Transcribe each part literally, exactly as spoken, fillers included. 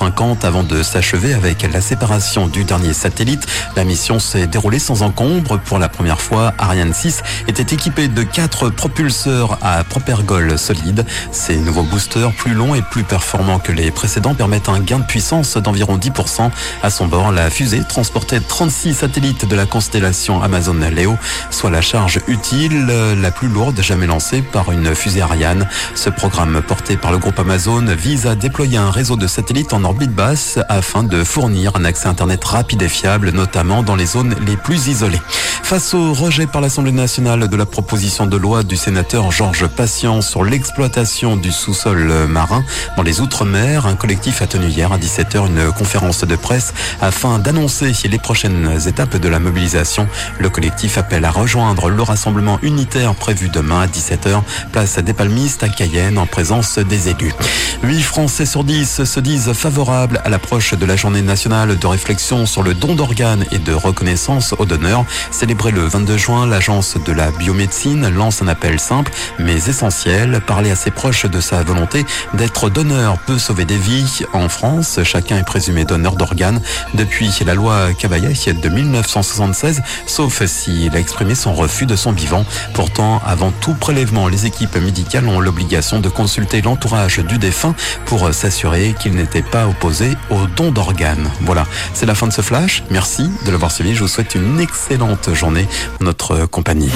cinquante avant de s'achever avec la séparation du dernier satellite. La mission s'est déroulée sans encombre. Pour la première fois, Ariane six était équipé de quatre propulseurs à propergol solide. Ces nouveaux boosters, plus longs et plus performants que les précédents, permettent un gain de puissance d'environ dix pour cent. À son bord, la fusée transportait trente-six satellites de la constellation Amazon Leo, soit la charge utile la plus lourde jamais lancée par une fusée Ariane. Ce programme porté par le groupe Amazon vise à déployer un réseau de satellites en orbite basse afin de fournir un accès Internet rapide et fiable, notamment dans les zones les plus isolées. Face au rejet par l'Assemblée nationale de la proposition de loi du sénateur Georges Patient sur l'exploitation du sous-sol marin dans les Outre-mer, un collectif a tenu hier à dix-sept heures une conférence de presse afin d'annoncer les prochaines étapes de la mobilisation. Le collectif appelle à rejoindre le rassemblement unitaire prévu demain à dix-sept heures, place des Palmistes à Cayenne, en présence des élus. huit Français sur dix se disent favorables à l'approche de la journée nationale de réflexion sur le don d'organes et de reconnaissance aux donneurs. Célébré le vingt-deux juin, l'Agence de la biomédecine lance un appel simple mais essentiel. Parler à ses proches de sa volonté d'être donneur peut sauver des vies. En France, chacun est présumé donneur d'organes depuis la loi Cavaillet de mille neuf cent soixante-seize, sauf s'il a exprimé son refus de son vivant. Pourtant, avant tout prélèvement, les équipes médicales ont l'obligation de consulter l'entourage du défunt pour s'assurer qu'il n'était pas opposé au don d'organes. Voilà, c'est la fin de ce flash. Merci de l'avoir suivi. Je vous souhaite une excellente journée en notre compagnie.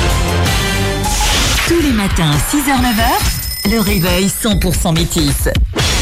Tous les matins, six heures neuf heures, le réveil cent pour cent métis.